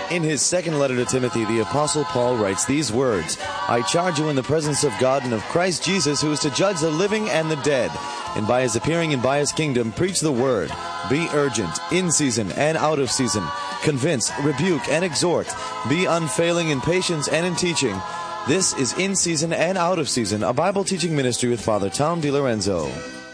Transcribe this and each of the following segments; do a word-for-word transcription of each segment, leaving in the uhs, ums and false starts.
In his second letter to Timothy, the Apostle Paul writes these words, I charge you in the presence of God and of Christ Jesus, who is to judge the living and the dead, and by his appearing and by his kingdom, preach the word. Be urgent, in season and out of season. Convince, rebuke, and exhort. Be unfailing in patience and in teaching. This is In Season and Out of Season, a Bible teaching ministry with Father Tom DiLorenzo.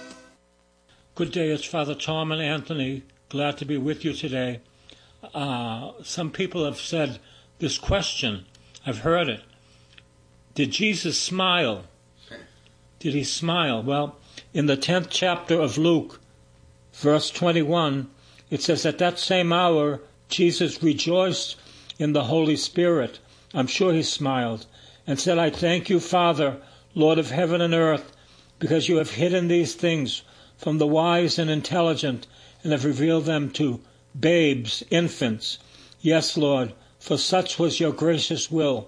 Good day, it's Father Tom and Anthony. Glad to be with you today. Uh, some people have said this question. I've heard it. Did Jesus smile? Did he smile? Well, in the tenth chapter of Luke, verse twenty-one, it says, at that same hour, Jesus rejoiced in the Holy Spirit. I'm sure he smiled and said, I thank you, Father, Lord of heaven and earth, because you have hidden these things from the wise and intelligent and have revealed them to babes, infants. Yes, Lord, for such was your gracious will.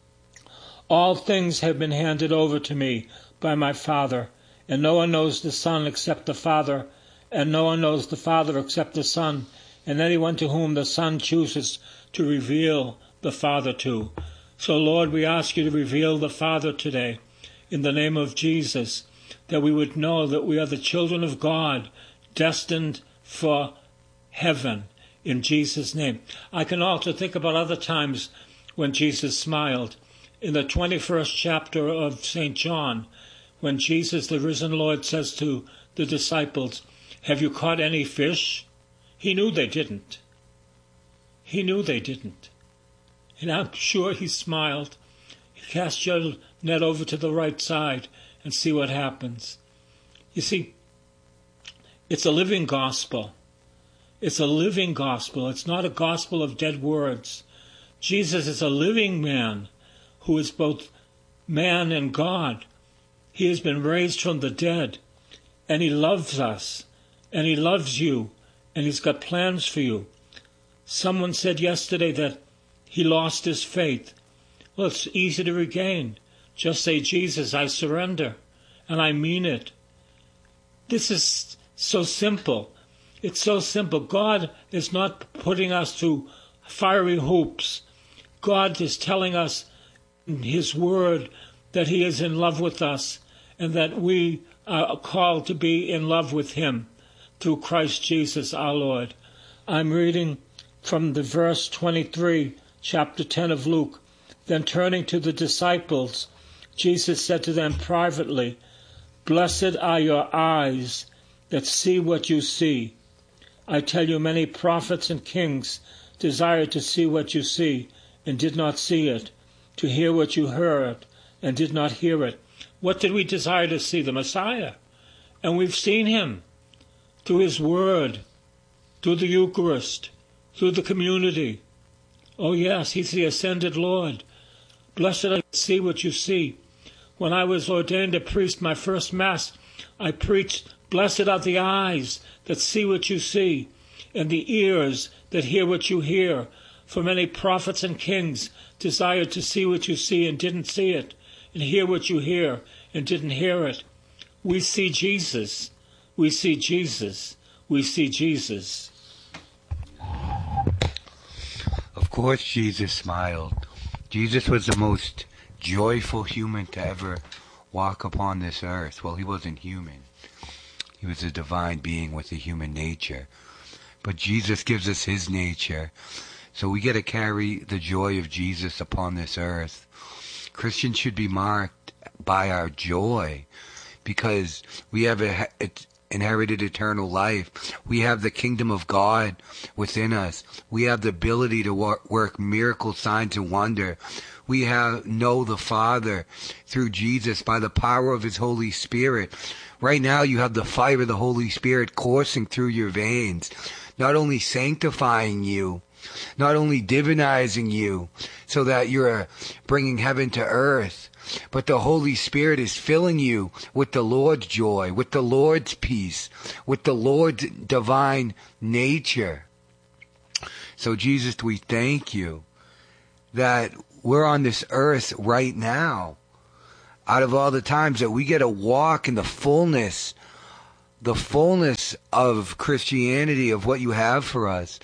All things have been handed over to me by my Father, and no one knows the Son except the Father, and no one knows the Father except the Son, and anyone to whom the Son chooses to reveal the Father to. So, Lord, we ask you to reveal the Father today, in the name of Jesus, that we would know that we are the children of God, destined for heaven, in Jesus' name. I can also think about other times when Jesus smiled. In the twenty-first chapter of Saint John, when Jesus, the risen Lord, says to the disciples, have you caught any fish? He knew they didn't. He knew they didn't. And I'm sure he smiled. Cast your net over to the right side and see what happens. You see, it's a living gospel. It's a living gospel. It's not a gospel of dead words. Jesus is a living man who is both man and God. He has been raised from the dead, and he loves us, and he loves you, and he's got plans for you. Someone said yesterday that he lost his faith. Well, it's easy to regain. Just say, Jesus, I surrender, and I mean it. This is so simple. It's so simple. God is not putting us through fiery hoops. God is telling us in his word that he is in love with us and that we are called to be in love with him through Christ Jesus our Lord. I'm reading from the verse twenty-three, chapter ten of Luke. Then turning to the disciples, Jesus said to them privately, blessed are your eyes that see what you see. I tell you, many prophets and kings desired to see what you see and did not see it, to hear what you heard and did not hear it. What did we desire to see? The Messiah. And we've seen him through his word, through the Eucharist, through the community. Oh yes, he's the ascended Lord. Blessed are you that see what you see. When I was ordained a priest, my first Mass, I preached, blessed are the eyes that see what you see, and the ears that hear what you hear. For many prophets and kings desired to see what you see and didn't see it, and hear what you hear and didn't hear it. We see Jesus. We see Jesus. We see Jesus. Of course Jesus smiled. Jesus was the most joyful human to ever walk upon this earth. Well, he wasn't human. He was a divine being with a human nature. But Jesus gives us his nature. So we get to carry the joy of Jesus upon this earth. Christians should be marked by our joy because we have a, a, inherited eternal life. We have the kingdom of God within us. We have the ability to work, work miracle signs and wonder. We have know the Father through Jesus by the power of his Holy Spirit. Right now you have the fire of the Holy Spirit coursing through your veins, not only sanctifying you, not only divinizing you so that you're bringing heaven to earth, but the Holy Spirit is filling you with the Lord's joy, with the Lord's peace, with the Lord's divine nature. So Jesus, we thank you that we're on this earth right now. Out of all the times that we get to walk in the fullness, the fullness of Christianity, of what you have for us,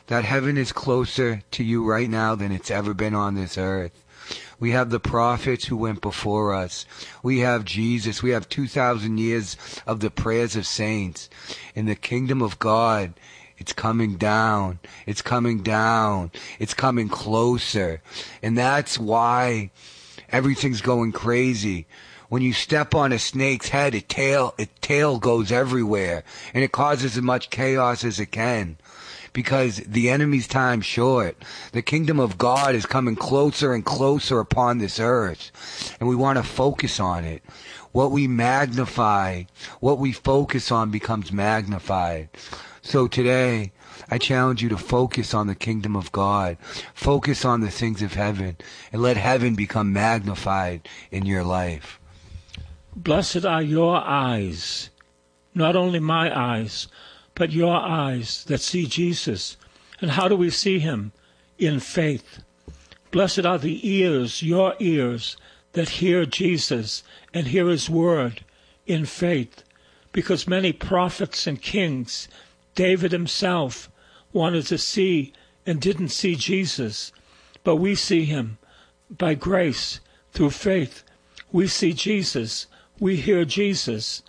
that heaven is closer to you right now than it's ever been on this earth. We have the prophets who went before us. We have Jesus. We have two thousand years of the prayers of saints. In the kingdom of God, it's coming down. It's coming down. It's coming closer. And that's why everything's going crazy. When you step on a snake's head, its tail, its tail goes everywhere. And it causes as much chaos as it can. Because the enemy's time's short. The kingdom of God is coming closer and closer upon this earth. And we want to focus on it. What we magnify, what we focus on becomes magnified. So today, I challenge you to focus on the kingdom of God. Focus on the things of heaven. And let heaven become magnified in your life. Blessed are your eyes, not only my eyes, but your eyes that see Jesus. And how do we see him? In faith. Blessed are the ears, your ears, that hear Jesus and hear his word in faith. Because many prophets and kings, David himself, wanted to see and didn't see Jesus. But we see him by grace, through faith. We see Jesus. We hear Jesus.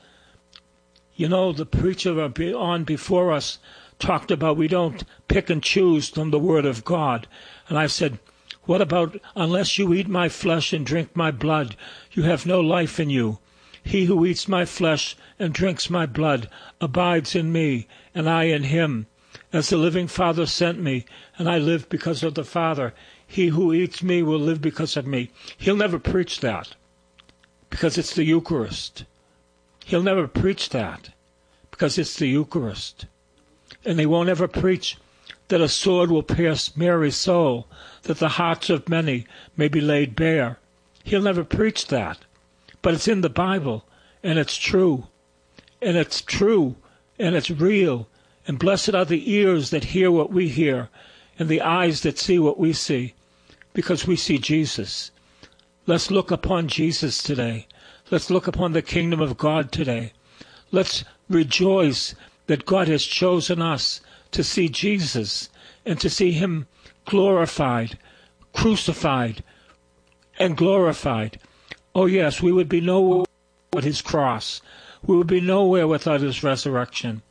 You know, the preacher on before us talked about we don't pick and choose from the Word of God. And I said, what about, unless you eat my flesh and drink my blood, you have no life in you. He who eats my flesh and drinks my blood abides in me, and I in him. As the living Father sent me, and I live because of the Father, he who eats me will live because of me. He'll never preach that, because it's the Eucharist. He'll never preach that, because it's the Eucharist. And they won't ever preach that a sword will pierce Mary's soul, that the hearts of many may be laid bare. He'll never preach that. But it's in the Bible, and it's true. And it's true, and it's real. And blessed are the ears that hear what we hear, and the eyes that see what we see, because we see Jesus. Let's look upon Jesus today. Let's look upon the kingdom of God today. Let's rejoice that God has chosen us to see Jesus and to see him glorified, crucified, and glorified. Oh yes, we would be nowhere without his cross. We would be nowhere without his resurrection.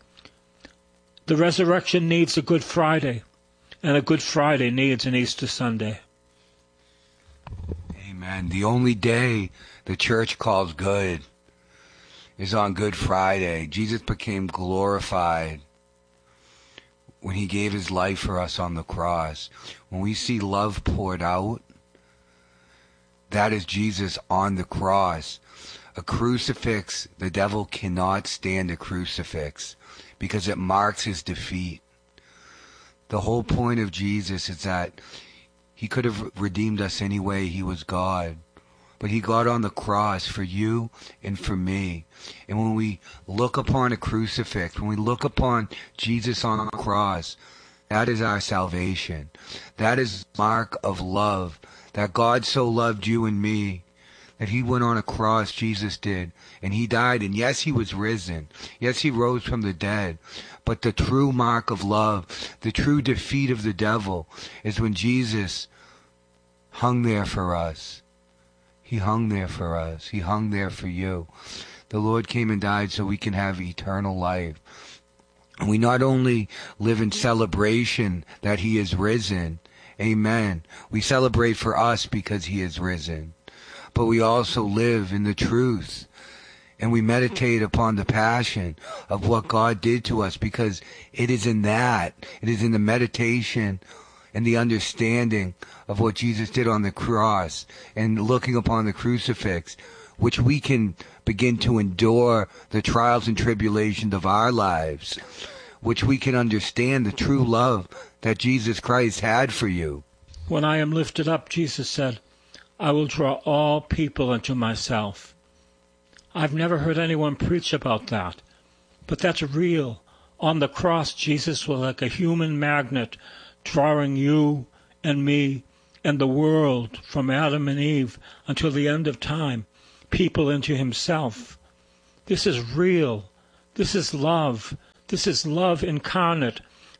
The resurrection needs a Good Friday, and a Good Friday needs an Easter Sunday. Amen. The only day the church calls good is on Good Friday. Jesus became glorified when he gave his life for us on the cross. When we see love poured out, that is Jesus on the cross. A crucifix, the devil cannot stand a crucifix because it marks his defeat. The whole point of Jesus is that he could have redeemed us anyway. He was God. But he got on the cross for you and for me. And when we look upon a crucifix, when we look upon Jesus on the cross, that is our salvation. That is the mark of love, that God so loved you and me, that he went on a cross, Jesus did, and he died. And yes, he was risen. Yes, he rose from the dead. But the true mark of love, the true defeat of the devil, is when Jesus hung there for us. He hung there for us. He hung there for you. The Lord came and died so we can have eternal life. And we not only live in celebration that he is risen, amen. We celebrate for us because he is risen. But we also live in the truth. And we meditate upon the passion of what God did to us, because it is in that, it is in the meditation and the understanding of what Jesus did on the cross and looking upon the crucifix, which we can begin to endure the trials and tribulations of our lives, which we can understand the true love that Jesus Christ had for you. When I am lifted up, Jesus said, I will draw all people unto myself. I've never heard anyone preach about that, but that's real. On the cross, Jesus was like a human magnet, drawing you and me and the world from Adam and Eve until the end of time, people into himself. This is real. This is love. This is love incarnate.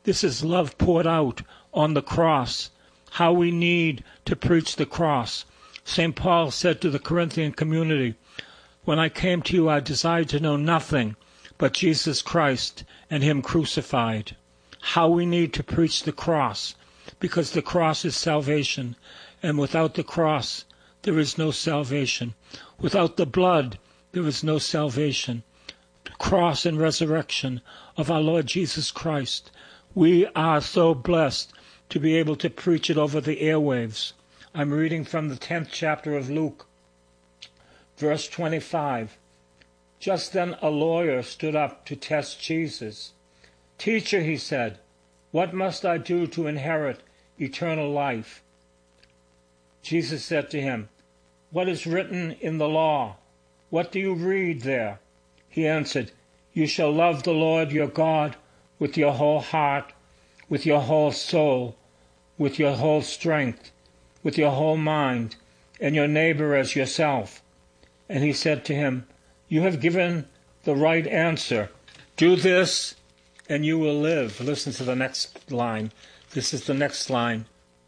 This is love poured out on the cross. How we need to preach the cross. Saint Paul said to the Corinthian community, "When I came to you, I desired to know nothing but Jesus Christ and Him crucified." How we need to preach the cross, because the cross is salvation, and without the cross there is no salvation. Without the blood there is no salvation. The cross and resurrection of our Lord Jesus Christ. We are so blessed to be able to preach it over the airwaves. I'm reading from the tenth chapter of Luke, verse twenty-five. Just then a lawyer stood up to test Jesus. "Teacher," he said, "what must I do to inherit eternal life?" Jesus said to him, "What is written in the law? What do you read there?" He answered, "You shall love the Lord your God with your whole heart, with your whole soul, with your whole strength, with your whole mind, and your neighbor as yourself." And he said to him, "You have given the right answer. Do this, and you will live." Listen to the next line. This is the next line.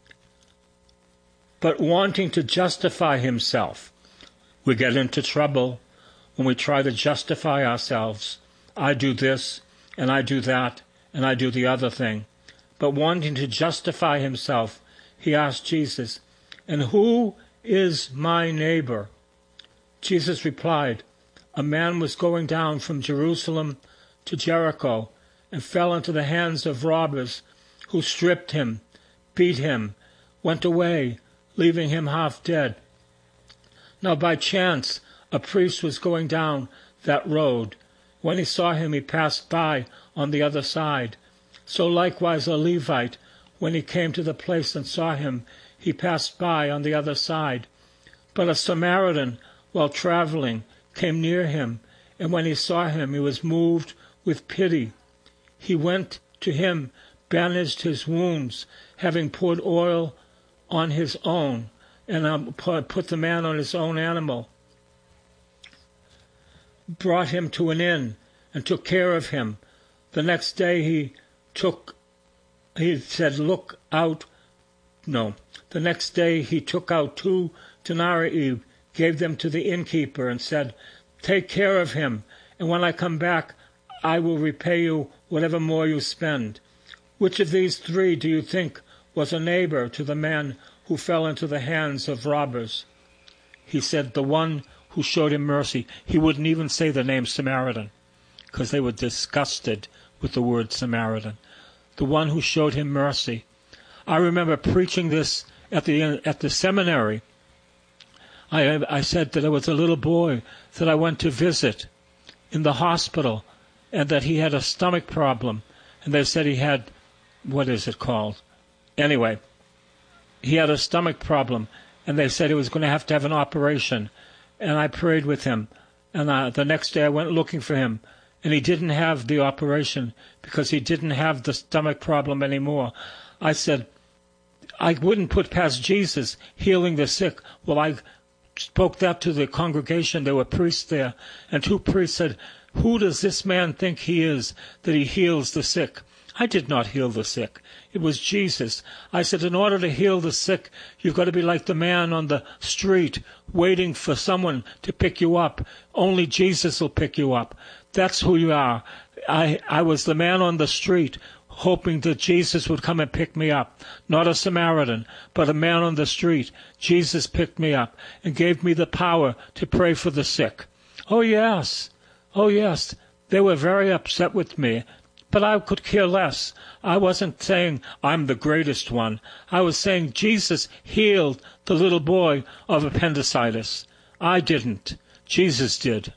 But wanting to justify himself, we get into trouble when we try to justify ourselves. I do this, and I do that, and I do the other thing. But wanting to justify himself, he asked Jesus, "And who is my neighbor?" Jesus replied, "A man was going down from Jerusalem to Jericho and fell into the hands of robbers, who stripped him, beat him, went away, leaving him half dead. Now by chance a priest was going down that road. When he saw him, he passed by on the other side. So likewise a Levite, when he came to the place and saw him, he passed by on the other side. But a Samaritan, while traveling, came near him, and when he saw him, he was moved with pity. He went to him, bandaged his wounds, having poured oil on his own, and um, put the man on his own animal, brought him to an inn, and took care of him. The next day he took, he said, look out, no, the next day he took out two denarii, gave them to the innkeeper, and said, take care of him, and when I come back, I will repay you whatever more you spend. Which of these three do you think was a neighbor to the man who fell into the hands of robbers? He said, the one who showed him mercy. He wouldn't even say the name Samaritan, because they were disgusted with the word Samaritan. The one who showed him mercy. I remember preaching this at the at the seminary. I I said that there was a little boy that I went to visit in the hospital, and that he had a stomach problem, and they said he had, what is it called? Anyway, he had a stomach problem, and they said he was going to have to have an operation. And I prayed with him, and uh, the next day I went looking for him, and he didn't have the operation because he didn't have the stomach problem anymore. I said, I wouldn't put past Jesus healing the sick. Well, I spoke that to the congregation. There were priests there, and two priests said, who does this man think he is that he heals the sick? I did not heal the sick. It was Jesus. I said, in order to heal the sick, you've got to be like the man on the street waiting for someone to pick you up. Only Jesus will pick you up. That's who you are. I, I was the man on the street hoping that Jesus would come and pick me up. Not a Samaritan, but a man on the street. Jesus picked me up and gave me the power to pray for the sick. Oh, yes. Oh, yes. They were very upset with me. But I could care less. I wasn't saying I'm the greatest one. I was saying Jesus healed the little boy of appendicitis. I didn't. Jesus did.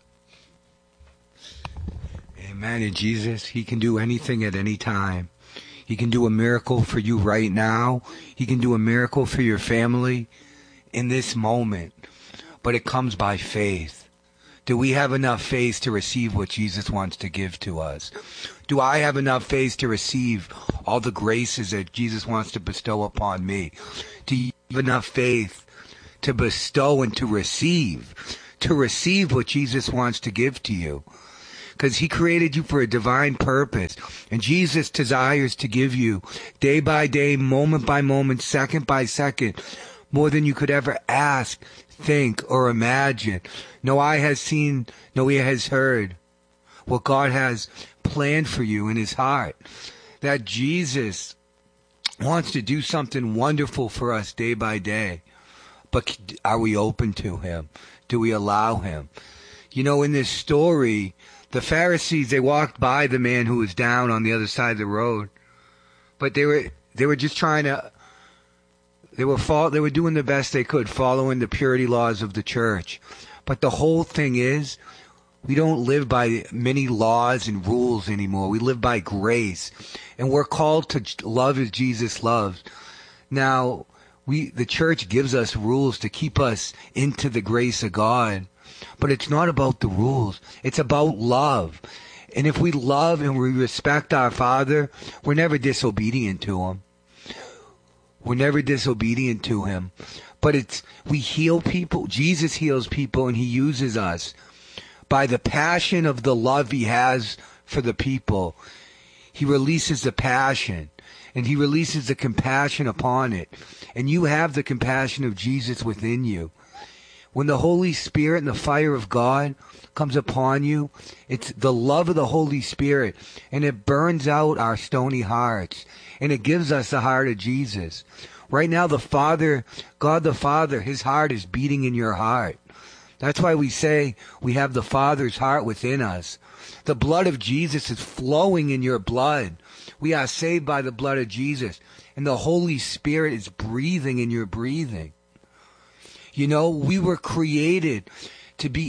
Amen. And Jesus, He can do anything at any time. He can do a miracle for you right now. He can do a miracle for your family in this moment. But it comes by faith. Do we have enough faith to receive what Jesus wants to give to us? Do I have enough faith to receive all the graces that Jesus wants to bestow upon me? Do you have enough faith to bestow and to receive, to receive what Jesus wants to give to you? because he created you for a divine purpose. And Jesus desires to give you day by day, moment by moment, second by second, more than you could ever ask, think, or imagine. No eye has seen, no ear has heard what God has planned for you in his heart. That Jesus wants to do something wonderful for us day by day. But are we open to him? Do we allow him? You know, in this story, the Pharisees, they walked by the man who was down on the other side of the road. But they were they were just trying to, they were fall, they were doing the best they could, following the purity laws of the church. But the whole thing is, we don't live by many laws and rules anymore. We live by grace. And we're called to love as Jesus loves. Now, we the church gives us rules to keep us into the grace of God. But it's not about the rules. It's about love. And if we love and we respect our Father, we're never disobedient to him. We're never disobedient to him. But it's we heal people. Jesus heals people, and he uses us. By the passion of the love he has for the people, he releases the passion, and he releases the compassion upon it. And you have the compassion of Jesus within you. When the Holy Spirit and the fire of God comes upon you, it's the love of the Holy Spirit, and it burns out our stony hearts, and it gives us the heart of Jesus. Right now, the Father, God the Father, his heart is beating in your heart. That's why we say we have the Father's heart within us. The blood of Jesus is flowing in your blood. We are saved by the blood of Jesus, and the Holy Spirit is breathing in your breathing. You know, we were created to be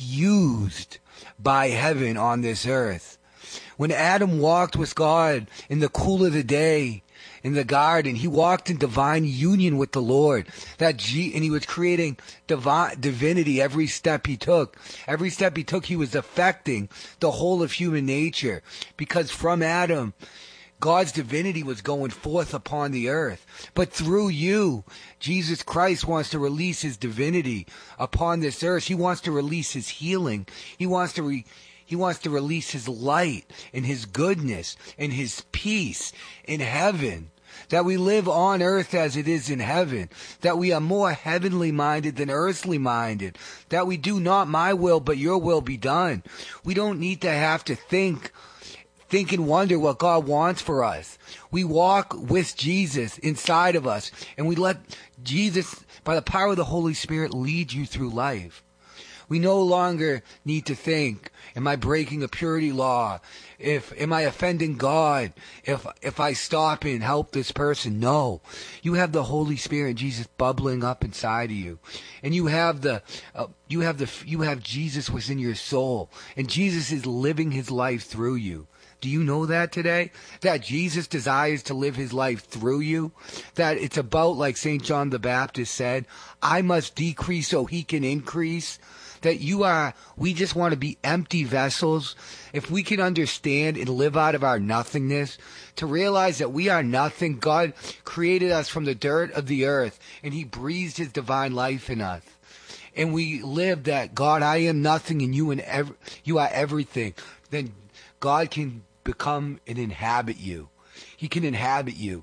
infused by heaven on this earth. When Adam walked with God in the cool of the day in the garden, he walked in divine union with the Lord. That G, and he was creating divine divinity every step he took. Every step he took, he was affecting the whole of human nature. Because from Adam, God's divinity was going forth upon the earth. But through you, Jesus Christ wants to release his divinity upon this earth. He wants to release his healing. He wants to re, he wants to release his light and his goodness and his peace in heaven. That we live on earth as it is in heaven. That we are more heavenly minded than earthly minded. That we do not my will but your will be done. We don't need to have to think Think and wonder what God wants for us. We walk with Jesus inside of us, and we let Jesus, by the power of the Holy Spirit, lead you through life. We no longer need to think, am I breaking a purity law? If am I offending God? If if I stop and help this person? No. You have the Holy Spirit, Jesus, bubbling up inside of you, and you have the uh, you have the you have Jesus within your soul, and Jesus is living his life through you. Do you know that today? That Jesus desires to live his life through you? That it's about, like Saint John the Baptist said, I must decrease so he can increase? That you are, we just want to be empty vessels. If we can understand and live out of our nothingness, to realize that we are nothing. God created us from the dirt of the earth, and he breathed his divine life in us. And we live that, God, I am nothing, and you and ev- you are everything. Then God can become and inhabit you. He can inhabit you.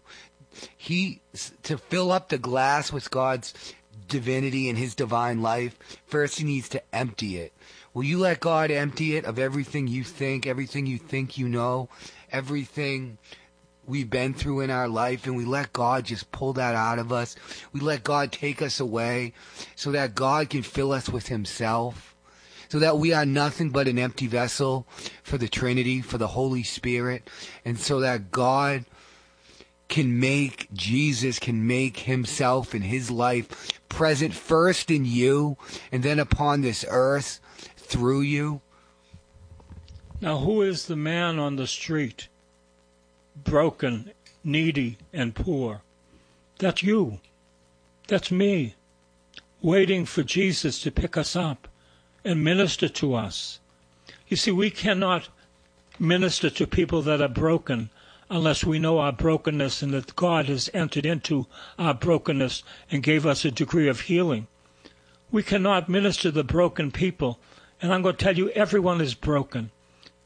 He, to fill up the glass with God's divinity and his divine life, first he needs to empty it. Will you let God empty it of everything you think, everything you think you know, everything we've been through in our life, and we let God just pull that out of us? We let God take us away so that God can fill us with himself. So that we are nothing but an empty vessel for the Trinity, for the Holy Spirit. And so that God can make, Jesus can make himself and his life present first in you and then upon this earth through you. Now, who is the man on the street, broken, needy, and poor? That's you. That's me, waiting for Jesus to pick us up and minister to us. You see, we cannot minister to people that are broken unless we know our brokenness and that God has entered into our brokenness and gave us a degree of healing. We cannot minister to the broken people. And I'm going to tell you, everyone is broken.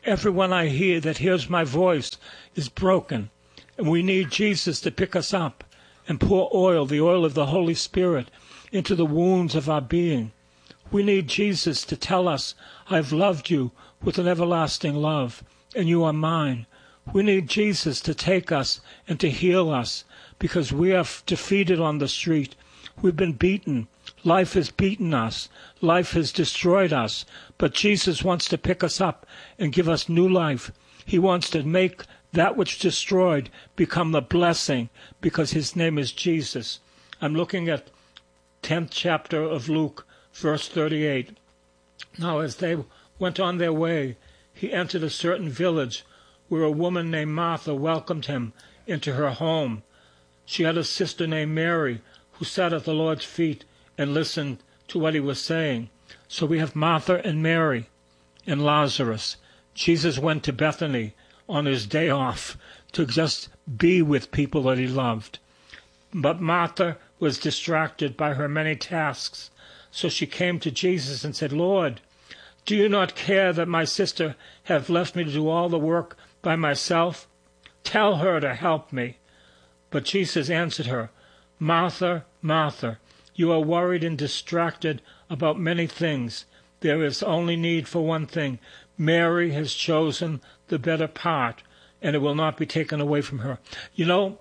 Everyone I hear that hears my voice is broken. And we need Jesus to pick us up and pour oil, the oil of the Holy Spirit, into the wounds of our being. We need Jesus to tell us, I've loved you with an everlasting love, and you are mine. We need Jesus to take us and to heal us, because we are defeated on the street. We've been beaten. Life has beaten us. Life has destroyed us. But Jesus wants to pick us up and give us new life. He wants to make that which destroyed become the blessing, because his name is Jesus. I'm looking at tenth chapter of Luke, verse thirty-eight. Now as they went on their way, he entered a certain village where a woman named Martha welcomed him into her home. She had a sister named Mary who sat at the Lord's feet and listened to what he was saying. So we have Martha and Mary and Lazarus. Jesus went to Bethany on his day off to just be with people that he loved. But Martha was distracted by her many tasks. So she came to Jesus and said, Lord, do you not care that my sister have left me to do all the work by myself? Tell her to help me. But Jesus answered her, Martha, Martha, you are worried and distracted about many things. There is only need for one thing. Mary has chosen the better part, and it will not be taken away from her. You know,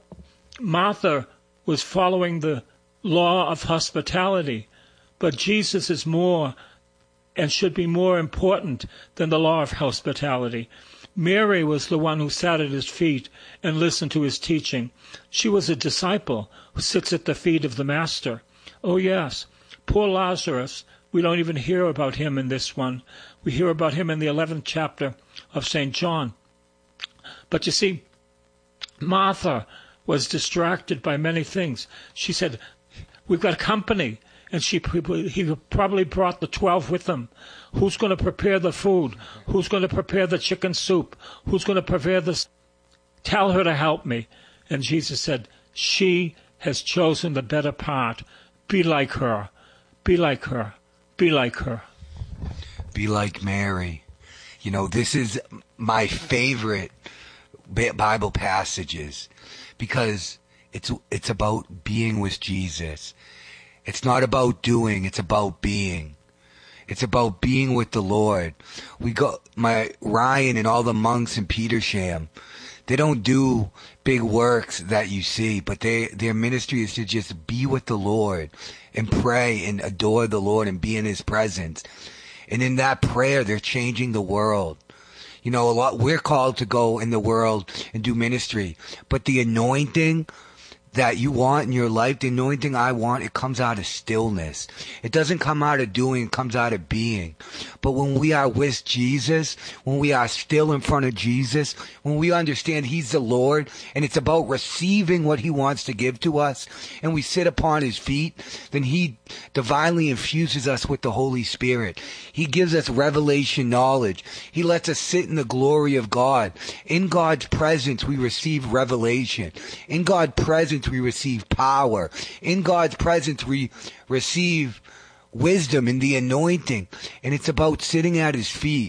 Martha was following the law of hospitality, but Jesus is more and should be more important than the law of hospitality. Mary was the one who sat at his feet and listened to his teaching. She was a disciple who sits at the feet of the Master. Oh, yes, poor Lazarus, we don't even hear about him in this one. We hear about him in the eleventh chapter of Saint John. But you see, Martha was distracted by many things. She said, we've got company. And she, he probably brought the twelve with him. Who's going to prepare the food? Who's going to prepare the chicken soup? Who's going to prepare this? Tell her to help me. And Jesus said, she has chosen the better part. Be like her. Be like her. Be like her. Be like Mary. You know, this is my favorite Bible passages because it's it's about being with Jesus. It's not about doing, it's about being. It's about being with the Lord. We go, my Ryan and all the monks in Petersham, they don't do big works that you see, but they, their ministry is to just be with the Lord and pray and adore the Lord and be in his presence. And in that prayer, they're changing the world. You know, a lot, we're called to go in the world and do ministry, but the anointing that you want in your life, the anointing I want, it comes out of stillness. It doesn't come out of doing, it comes out of being. But when we are with Jesus, when we are still in front of Jesus, when we understand he's the Lord, and it's about receiving what he wants to give to us, and we sit upon his feet, then he divinely infuses us with the Holy Spirit. He gives us revelation knowledge. He lets us sit in the glory of God. In God's presence, we receive revelation. In God's presence, we receive power. In God's presence, we receive wisdom and the anointing. And it's about sitting at his feet.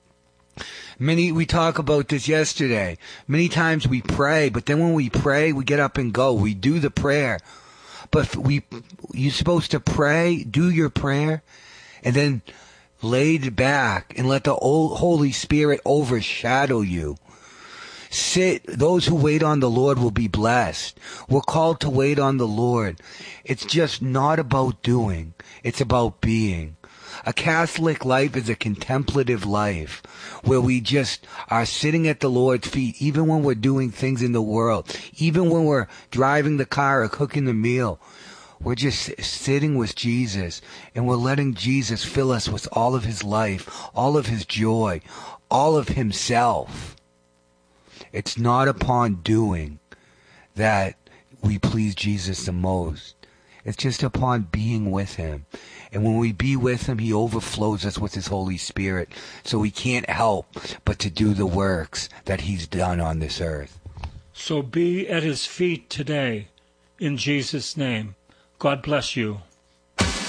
Many, we talked about this yesterday. Many times we pray, but then when we pray, we get up and go. We do the prayer. But we, you're supposed to pray, do your prayer, and then lay it back and let the Holy Spirit overshadow you. Sit. Those who wait on the Lord will be blessed. We're called to wait on the Lord. It's just not about doing. It's about being. A Catholic life is a contemplative life where we just are sitting at the Lord's feet, even when we're doing things in the world, even when we're driving the car or cooking the meal. We're just sitting with Jesus, and we're letting Jesus fill us with all of his life, all of his joy, all of himself. It's not upon doing that we please Jesus the most. It's just upon being with him. And when we be with him, he overflows us with his Holy Spirit. So we can't help but to do the works that he's done on this earth. So be at his feet today, in Jesus' name. God bless you.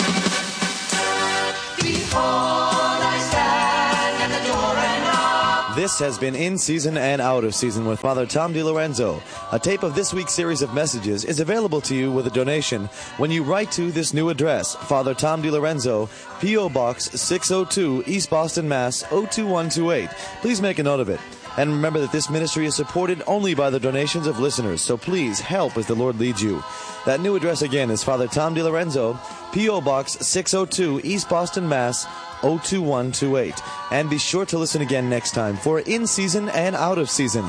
Behold, I stand at the door and knock. This has been In Season and Out of Season with Father Tom DiLorenzo. A tape of this week's series of messages is available to you with a donation when you write to this new address, Father Tom DiLorenzo, P O. Box six oh two, East Boston, Mass. oh two one two eight. Please make a note of it. And remember that this ministry is supported only by the donations of listeners, so please help as the Lord leads you. That new address again is Father Tom DiLorenzo, P O. Box six oh two, East Boston, Mass. oh two one two eight. And be sure to listen again next time for In Season and Out of Season.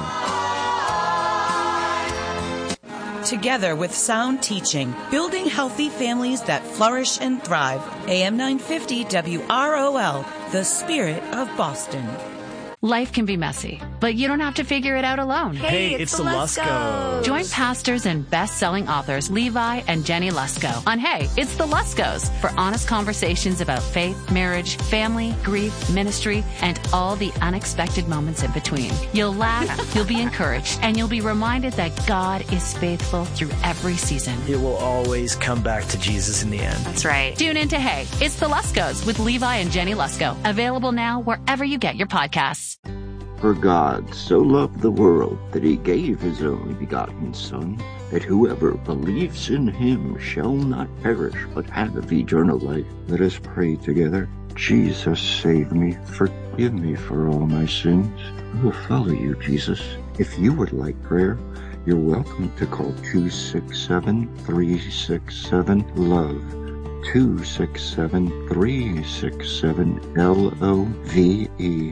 Together with sound teaching, building healthy families that flourish and thrive. A M nine fifty W R O L, the spirit of Boston. Life can be messy, but you don't have to figure it out alone. Hey, it's, it's the Luskos. Join pastors and best-selling authors Levi and Jenny Lusko on Hey, It's the Luskos for honest conversations about faith, marriage, family, grief, ministry, and all the unexpected moments in between. You'll laugh, you'll be encouraged, and you'll be reminded that God is faithful through every season. It will always come back to Jesus in the end. That's right. Tune into Hey, It's the Luskos with Levi and Jenny Lusko. Available now wherever you get your podcasts. For God so loved the world that he gave his only begotten Son, that whoever believes in him shall not perish but have eternal life. Let us pray together. Jesus, save me. Forgive me for all my sins. I will follow you, Jesus. If you would like prayer, you're welcome to call two six seven, three six seven, LOVE. two six seven, three six seven, L O V E.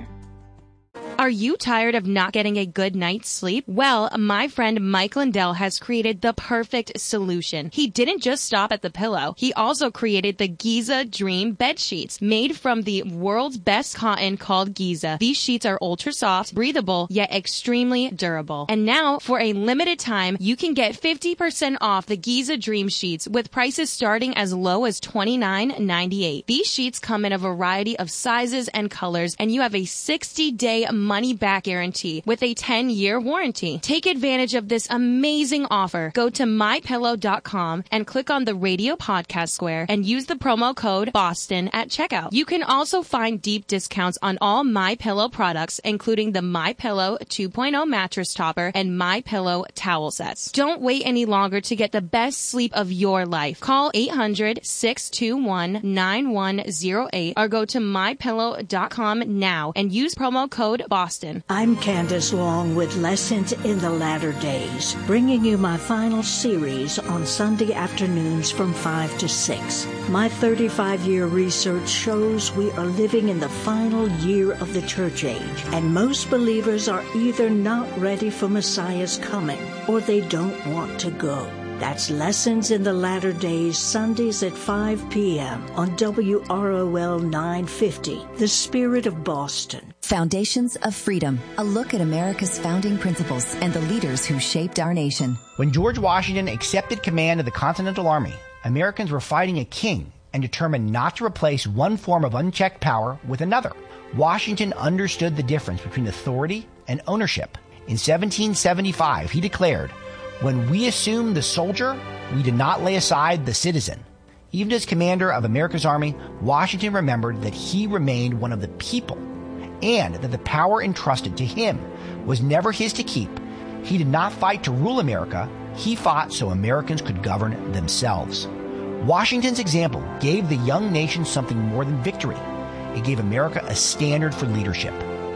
Are you tired of not getting a good night's sleep? Well, my friend Mike Lindell has created the perfect solution. He didn't just stop at the pillow. He also created the Giza Dream bed sheets, made from the world's best cotton called Giza. These sheets are ultra soft, breathable, yet extremely durable. And now, for a limited time, you can get fifty percent off the Giza Dream sheets with prices starting as low as twenty-nine ninety-eight. These sheets come in a variety of sizes and colors, and you have a sixty-day money-back guarantee with a ten-year warranty. Take advantage of this amazing offer. Go to my pillow dot com and click on the radio podcast square and use the promo code BOSTON at checkout. You can also find deep discounts on all MyPillow products, including the MyPillow two point oh mattress topper and MyPillow towel sets. Don't wait any longer to get the best sleep of your life. Call eight hundred, six two one, nine one zero eight or go to my pillow dot com now and use promo code BOSTON. Boston. I'm Candace Long with Lessons in the Latter Days, bringing you my final series on Sunday afternoons from five to six. My thirty-five-year research shows we are living in the final year of the church age, and most believers are either not ready for Messiah's coming or they don't want to go. That's Lessons in the Latter Days, Sundays at five p.m. on W R O L nine fifty, The Spirit of Boston. Foundations of Freedom, a look at America's founding principles and the leaders who shaped our nation. When George Washington accepted command of the Continental Army, Americans were fighting a king and determined not to replace one form of unchecked power with another. Washington understood the difference between authority and ownership. In seventeen seventy-five, he declared, "When we assumed the soldier, we did not lay aside the citizen." Even as commander of America's army, Washington remembered that he remained one of the people and that the power entrusted to him was never his to keep. He did not fight to rule America. He fought so Americans could govern themselves. Washington's example gave the young nation something more than victory. It gave America a standard for leadership.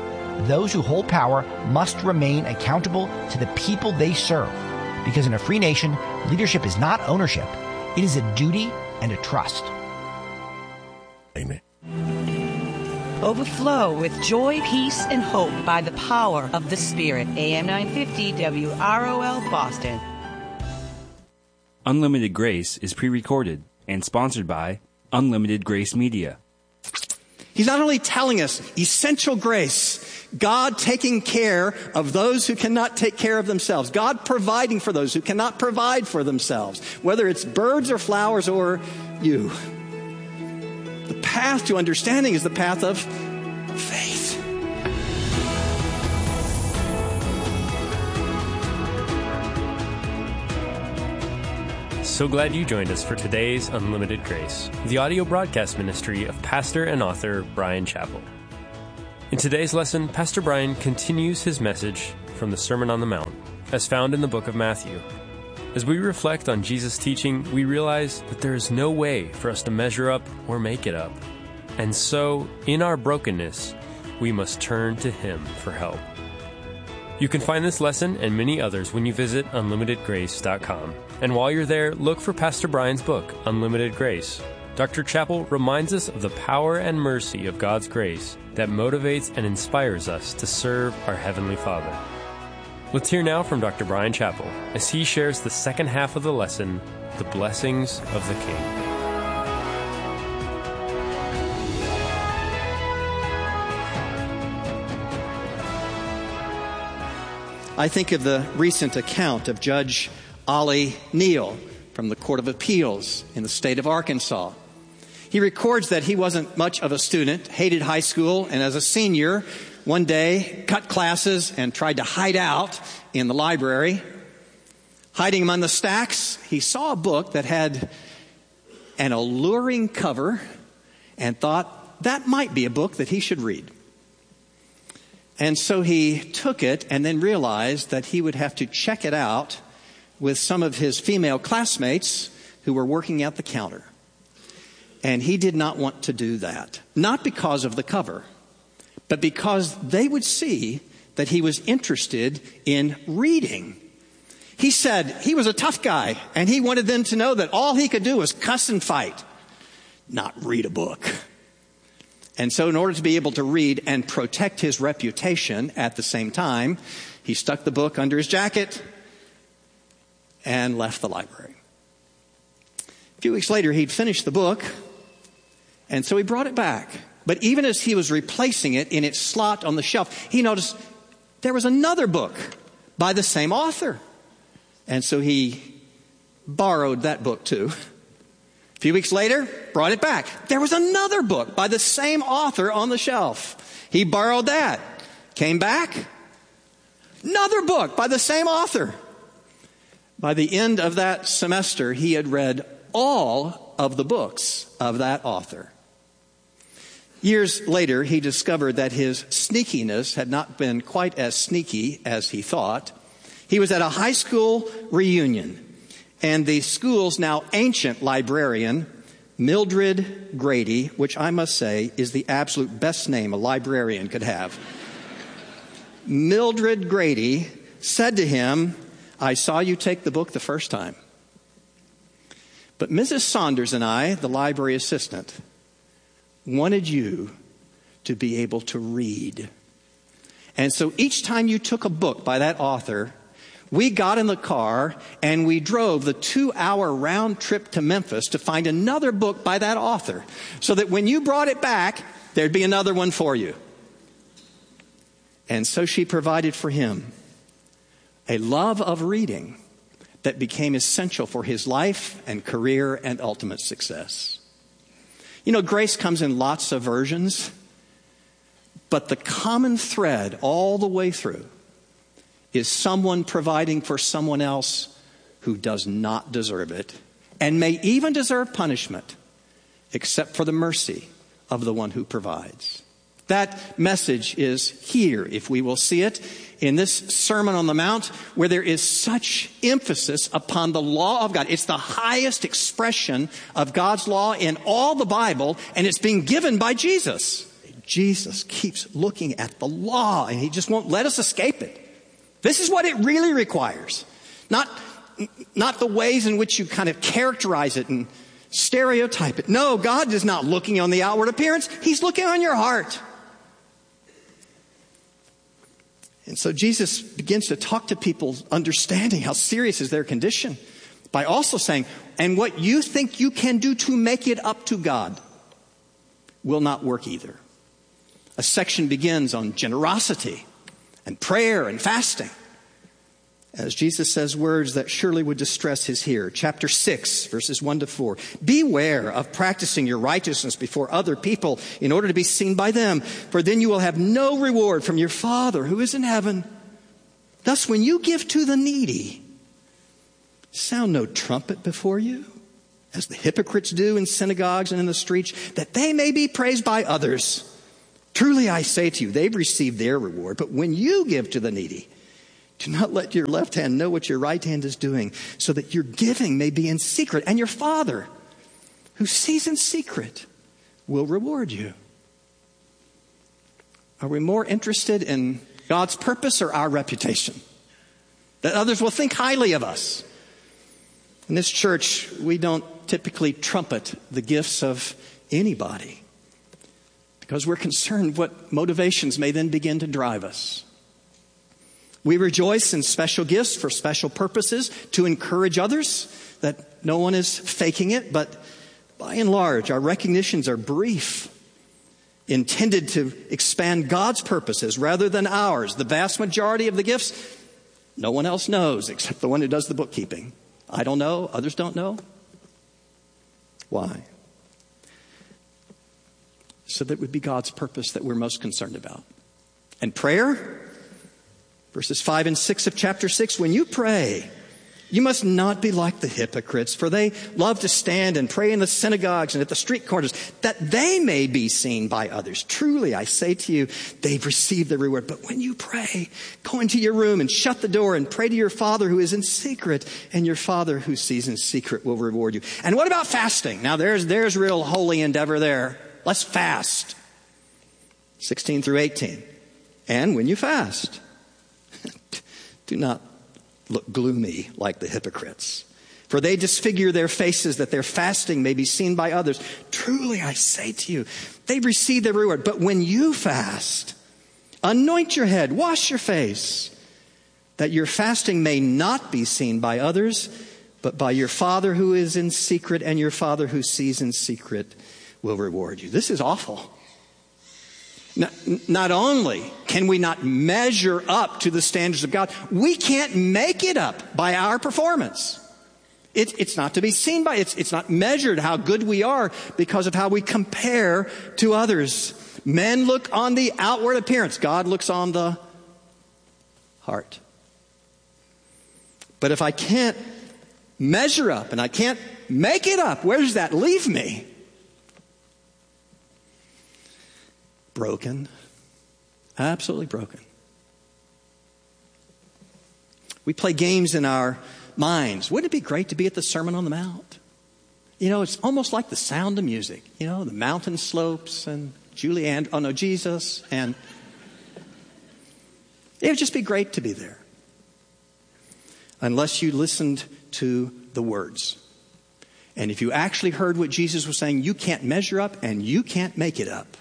Those who hold power must remain accountable to the people they serve. Because in a free nation, leadership is not ownership. It is a duty and a trust. Amen. Overflow with joy, peace, and hope by the power of the Spirit. A M nine fifty W R O L Boston. Unlimited Grace is pre-recorded and sponsored by Unlimited Grace Media. He's not only telling us essential grace, God taking care of those who cannot take care of themselves, God providing for those who cannot provide for themselves, whether it's birds or flowers or you. The path to understanding is the path of faith. So glad you joined us for today's Unlimited Grace, the audio broadcast ministry of pastor and author Bryan Chapell. In today's lesson, Pastor Brian continues his message from the Sermon on the Mount, as found in the book of Matthew. As we reflect on Jesus' teaching, we realize that there is no way for us to measure up or make it up. And so, in our brokenness, we must turn to Him for help. You can find this lesson and many others when you visit unlimited grace dot com. And while you're there, look for Pastor Brian's book, Unlimited Grace. Doctor Chappell reminds us of the power and mercy of God's grace that motivates and inspires us to serve our Heavenly Father. Let's hear now from Doctor Brian Chappell as he shares the second half of the lesson, The Blessings of the King. I think of the recent account of Judge Ollie Neal from the Court of Appeals in the state of Arkansas. He records that he wasn't much of a student, hated high school, and as a senior, one day cut classes and tried to hide out in the library. Hiding among the stacks, he saw a book that had an alluring cover and thought that might be a book that he should read. And so he took it and then realized that he would have to check it out with some of his female classmates who were working at the counter. And he did not want to do that. Not because of the cover, but because they would see that he was interested in reading. He said he was a tough guy, and he wanted them to know that all he could do was cuss and fight, not read a book. And so in order to be able to read and protect his reputation at the same time, he stuck the book under his jacket and left the library. A few weeks later, he'd finished the book, and so he brought it back. But even as he was replacing it in its slot on the shelf, he noticed there was another book by the same author. And so he borrowed that book too. A few weeks later, brought it back. There was another book by the same author on the shelf. He borrowed that. Came back. Another book by the same author. By the end of that semester, he had read all of the books of that author. Years later, he discovered that his sneakiness had not been quite as sneaky as he thought. He was at a high school reunion, and the school's now ancient librarian, Mildred Grady, which I must say is the absolute best name a librarian could have. Mildred Grady said to him, "I saw you take the book the first time. But Missus Saunders and I, the library assistant, wanted you to be able to read. And so each time you took a book by that author, we got in the car and we drove the two-hour round trip to Memphis to find another book by that author, so that when you brought it back, there'd be another one for you." And so she provided for him a love of reading that became essential for his life and career and ultimate success. You know, grace comes in lots of versions, but the common thread all the way through is someone providing for someone else who does not deserve it and may even deserve punishment, except for the mercy of the one who provides. That message is here, if we will see it, in this Sermon on the Mount, where there is such emphasis upon the law of God. It's the highest expression of God's law in all the Bible, and it's being given by Jesus. Jesus keeps looking at the law, and he just won't let us escape it. This is what it really requires. Not, not the ways in which you kind of characterize it and stereotype it. No, God is not looking on the outward appearance. He's looking on your heart. And so Jesus begins to talk to people, understanding how serious is their condition, by also saying, and what you think you can do to make it up to God will not work either. A section begins on generosity and prayer and fasting, as Jesus says words that surely would distress his hearer. Chapter six, verses one to four. Beware of practicing your righteousness before other people in order to be seen by them, for then you will have no reward from your Father who is in heaven. Thus, when you give to the needy, sound no trumpet before you, as the hypocrites do in synagogues and in the streets, that they may be praised by others. Truly I say to you, they've received their reward. But when you give to the needy, do not let your left hand know what your right hand is doing, so that your giving may be in secret, and your Father, who sees in secret, will reward you. Are we more interested in God's purpose or our reputation? That others will think highly of us. In this church, we don't typically trumpet the gifts of anybody because we're concerned what motivations may then begin to drive us. We rejoice in special gifts for special purposes to encourage others, that no one is faking it, but by and large, our recognitions are brief, intended to expand God's purposes rather than ours. The vast majority of the gifts, no one else knows except the one who does the bookkeeping. I don't know, others don't know. Why? So that it would be God's purpose that we're most concerned about. And prayer, verses five and six of chapter six, when you pray, you must not be like the hypocrites, for they love to stand and pray in the synagogues and at the street corners, that they may be seen by others. Truly, I say to you, they've received their reward. But when you pray, go into your room and shut the door and pray to your Father who is in secret, and your Father who sees in secret will reward you. And what about fasting? Now, there's, there's real holy endeavor there. Let's fast. sixteen through eighteen. And when you fast, do not look gloomy like the hypocrites, for they disfigure their faces that their fasting may be seen by others. Truly, I say to you, they've received their reward. But when you fast, anoint your head, wash your face, that your fasting may not be seen by others, but by your Father who is in secret, and your Father who sees in secret will reward you. This is awful. Not only can we not measure up to the standards of God, we can't make it up by our performance. It, it's not to be seen by, it's, it's not measured how good we are because of how we compare to others. Men look on the outward appearance. God looks on the heart. But if I can't measure up and I can't make it up, where does that leave me? Broken. Absolutely broken. We play games in our minds. Wouldn't it be great to be at the Sermon on the Mount? You know, it's almost like the Sound of Music. You know, the mountain slopes and Julie and oh no, Jesus. And it would just be great to be there. Unless you listened to the words. And if you actually heard what Jesus was saying, you can't measure up and you can't make it up.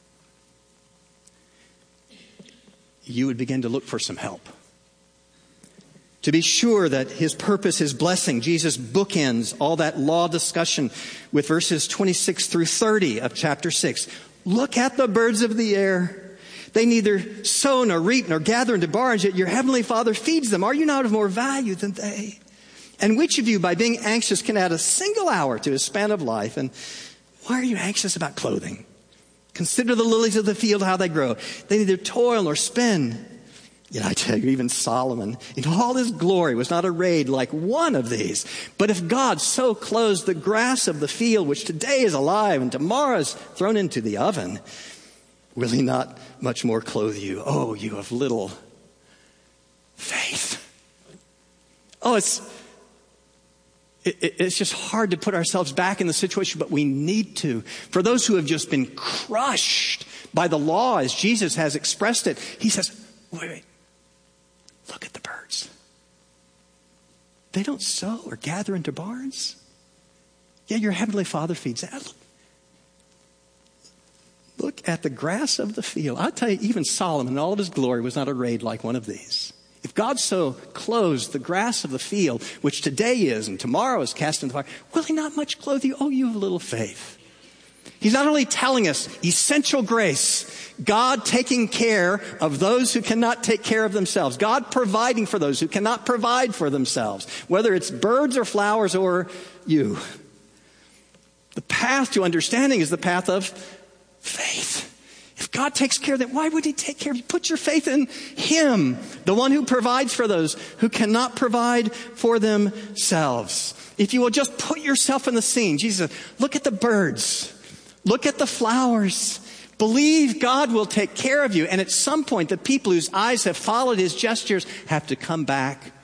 You would begin to look for some help. To be sure that his purpose, his blessing, Jesus bookends all that law discussion with verses twenty-six through thirty of chapter six. Look at the birds of the air. They neither sow nor reap nor gather into barns, yet your heavenly Father feeds them. Are you not of more value than they? And which of you, by being anxious, can add a single hour to his span of life? And why are you anxious about clothing? Consider the lilies of the field, how they grow. They neither toil nor spin. Yet I tell you, even Solomon, in all his glory, was not arrayed like one of these. But if God so clothes the grass of the field, which today is alive and tomorrow is thrown into the oven, will he not much more clothe you? Oh, you of little faith. Oh, it's... It's just hard to put ourselves back in the situation, but we need to. For those who have just been crushed by the law, as Jesus has expressed it, he says, wait, wait, look at the birds. They don't sow or gather into barns. Yeah, your heavenly Father feeds that. Look, look at the grass of the field. I'll tell you, even Solomon in all of his glory was not arrayed like one of these. If God so clothes the grass of the field, which today is and tomorrow is cast into the fire, will he not much clothe you? Oh, you have little faith. He's not only telling us essential grace, God taking care of those who cannot take care of themselves, God providing for those who cannot provide for themselves, whether it's birds or flowers or you. The path to understanding is the path of faith. If God takes care of that, why would he take care of you? Put your faith in him, the one who provides for those who cannot provide for themselves. If you will just put yourself in the scene, Jesus said, look at the birds, look at the flowers, Believe God will take care of you. And at some point, the people whose eyes have followed his gestures have to come back